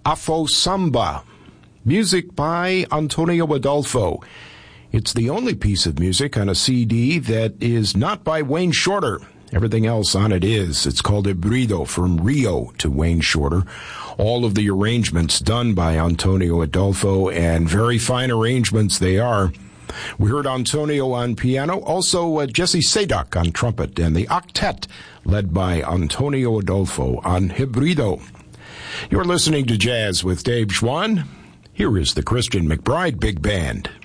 Afro Samba, music by Antonio Adolfo. It's the only piece of music on a CD that is not by Wayne Shorter. Everything else on it is. It's called Hybrido, from Rio to Wayne Shorter. All of the arrangements done by Antonio Adolfo, and very fine arrangements they are. We heard Antonio on piano, also Jesse Sadock on trumpet, and the octet led by Antonio Adolfo on Hybrido. You're listening to Jazz with Dave Schwann. Here is the Christian McBride Big Band.